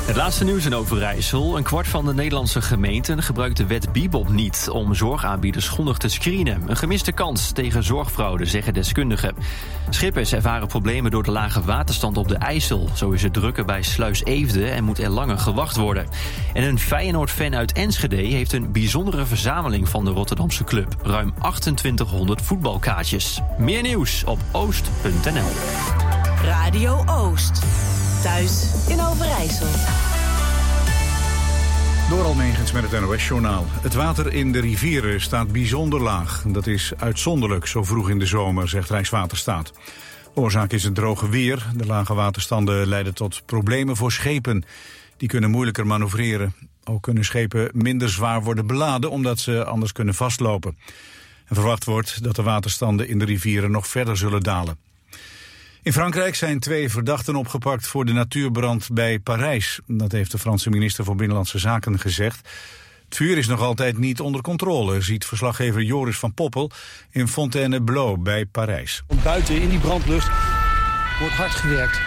Het laatste nieuws in Overijssel. Een kwart van de Nederlandse gemeenten gebruikt de wet Bibop niet om zorgaanbieders grondig te screenen. Een gemiste kans tegen zorgfraude, zeggen deskundigen. Schippers ervaren problemen door de lage waterstand op de IJssel. Zo is het drukker bij Sluis Eefde en moet er langer gewacht worden. En een Feyenoord-fan uit Enschede heeft een bijzondere verzameling van de Rotterdamse club. Ruim 2800 voetbalkaartjes. Meer nieuws op oost.nl. Radio Oost. Thuis in Overijssel. Door Almegens met het NOS-journaal. Het water in de rivieren staat bijzonder laag. Dat is uitzonderlijk, zo vroeg in de zomer, zegt Rijkswaterstaat. Oorzaak is het droge weer. De lage waterstanden leiden tot problemen voor schepen. Die kunnen moeilijker manoeuvreren. Ook kunnen schepen minder zwaar worden beladen, omdat ze anders kunnen vastlopen. En verwacht wordt dat de waterstanden in de rivieren nog verder zullen dalen. In Frankrijk zijn 2 verdachten opgepakt voor de natuurbrand bij Parijs. Dat heeft de Franse minister voor Binnenlandse Zaken gezegd. Het vuur is nog altijd niet onder controle, ziet verslaggever Joris van Poppel in Fontainebleau bij Parijs. Buiten in die brandlucht wordt hard gewerkt.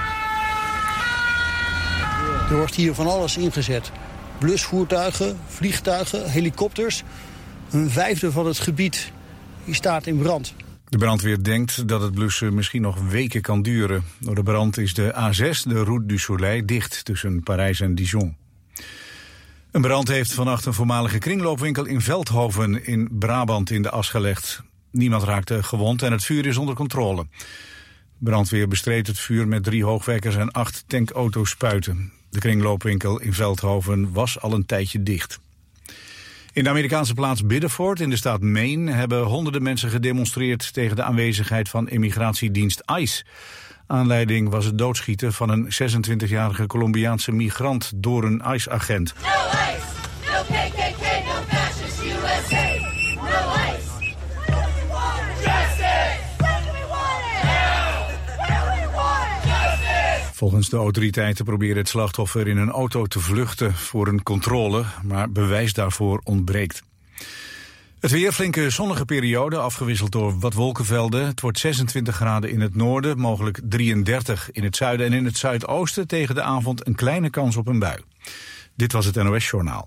Er wordt hier van alles ingezet. Blusvoertuigen, vliegtuigen, helikopters. Een vijfde van het gebied staat in brand. De brandweer denkt dat het blussen misschien nog weken kan duren. Door de brand is de A6, de Route du Soleil, dicht tussen Parijs en Dijon. Een brand heeft vannacht een voormalige kringloopwinkel in Veldhoven in Brabant in de as gelegd. Niemand raakte gewond en het vuur is onder controle. Brandweer bestreed het vuur met 3 hoogwerkers en 8 tankauto's spuiten. De kringloopwinkel in Veldhoven was al een tijdje dicht. In de Amerikaanse plaats Biddeford in de staat Maine hebben honderden mensen gedemonstreerd tegen de aanwezigheid van immigratiedienst ICE. Aanleiding was het doodschieten van een 26-jarige Colombiaanse migrant door een ICE-agent. No ICE, no KKK, no fascist USA, no ICE. Justice! When do we want it? Now! When do we want it? Justice! Volgens de autoriteiten probeerde het slachtoffer in een auto te vluchten voor een controle, maar bewijs daarvoor ontbreekt. Het weer, flinke zonnige periode, afgewisseld door wat wolkenvelden. Het wordt 26 graden in het noorden, mogelijk 33 in het zuiden en in het zuidoosten tegen de avond een kleine kans op een bui. Dit was het NOS-journaal.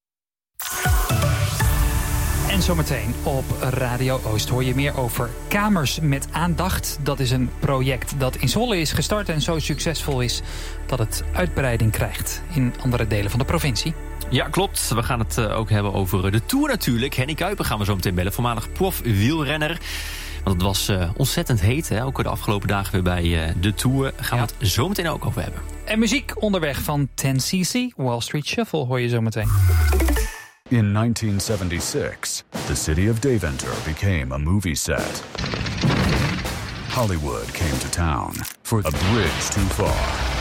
En zometeen op Radio Oost hoor je meer over Kamers met Aandacht. Dat is een project dat in Zwolle is gestart en zo succesvol is dat het uitbreiding krijgt in andere delen van de provincie. Ja, klopt. We gaan het ook hebben over de Tour natuurlijk. Henny Kuiper gaan we zo meteen bellen, voormalig profwielrenner. Want het was ontzettend heet, hè? Ook de afgelopen dagen weer bij de Tour. Gaan we het zo meteen ook over hebben. En muziek onderweg van 10cc, Wall Street Shuffle hoor je zo meteen. In 1976, the city of Deventer became a movie set. Hollywood came to town for A Bridge Too Far.